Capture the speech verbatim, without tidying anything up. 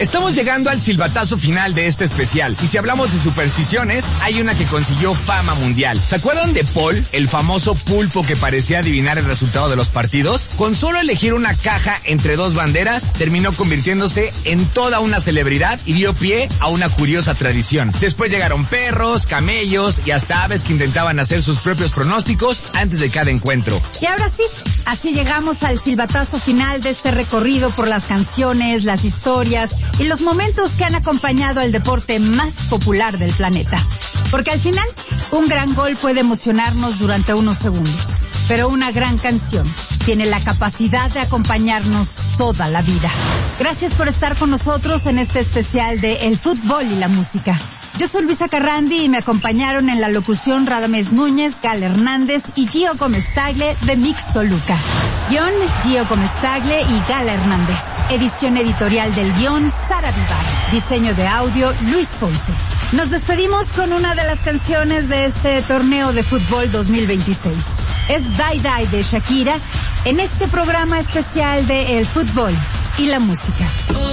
Estamos llegando al silbatazo final de este especial, y si hablamos de supersticiones, hay una que consiguió fama mundial. ¿Se acuerdan de Paul, el famoso pulpo que parecía adivinar el resultado de los partidos? Con solo elegir una caja entre dos banderas, terminó convirtiéndose en toda una celebridad y dio pie a una curiosa tradición. Después llegaron perros, camellos y hasta aves que intentaban hacer sus propios pronósticos antes de cada encuentro. Y ahora sí, así llegamos al silbatazo final de este recorrido por las canciones, las historias y los momentos que han acompañado al deporte más popular del planeta. Porque al final, un gran gol puede emocionarnos durante unos segundos, pero una gran canción tiene la capacidad de acompañarnos toda la vida. Gracias por estar con nosotros en este especial de El Fútbol y la Música. Yo soy Luisa Carrandi y me acompañaron en la locución Radamés Núñez, Gal Hernández y Gio Gómez Tagle de Mix Toluca. Guión, Gio Gómez Tagle y Gal Hernández. Edición editorial del guión, Sara Vivar. Diseño de audio, Luis Ponce. Nos despedimos con una de las canciones de este torneo de fútbol dos mil veintiséis. Es Die Die de Shakira en este programa especial de El Fútbol y la Música.